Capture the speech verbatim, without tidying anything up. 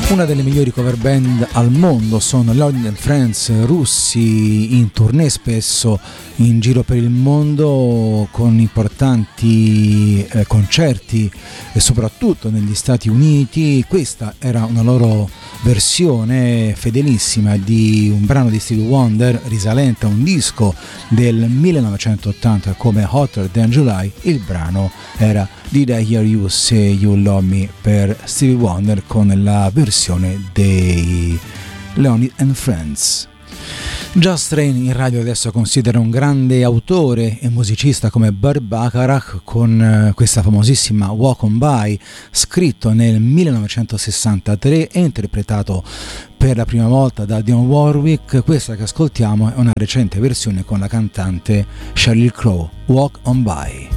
Una delle migliori cover band al mondo sono gli Lonely and Friends, russi in tournée spesso in giro per il mondo con importanti eh, concerti e soprattutto negli Stati Uniti. Questa era una loro versione fedelissima di un brano di Stevie Wonder risalente a un disco del millenovecentottanta come Hotter Than July. Il brano era Did I Hear You Say You Love Me per Stevie Wonder con la versione dei Lonely and Friends. Josh Train in radio adesso considera un grande autore e musicista come Burt Bacharach con questa famosissima Walk On By, scritto nel millenovecentosessantatré e interpretato per la prima volta da Dionne Warwick. Questa che ascoltiamo è una recente versione con la cantante Sheryl Crow, Walk On By.